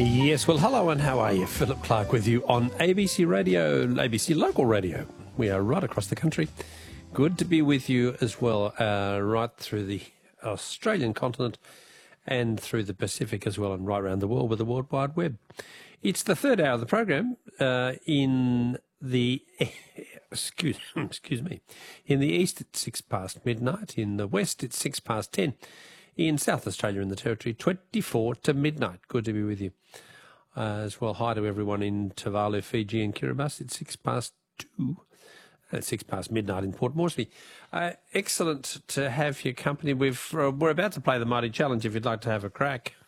Yes, well, hello and how are you? Philip Clark with you on ABC Radio, ABC Local Radio. We are right across the country. Good to be with you as well, right through the Australian continent and through the Pacific as well, and right around the world with the World Wide Web. It's the third hour of the program in the excuse me. In the east, it's 6 past midnight. In the west, it's 6 past 10. In South Australia and the Territory, 24 to midnight. Good to be with you. As well, hi to everyone in Tuvalu, Fiji and Kiribati. It's 6 past 2. It's 6 past midnight in Port Moresby. Excellent to have your company. We're about to play the Mighty Challenge if you'd like to have a crack.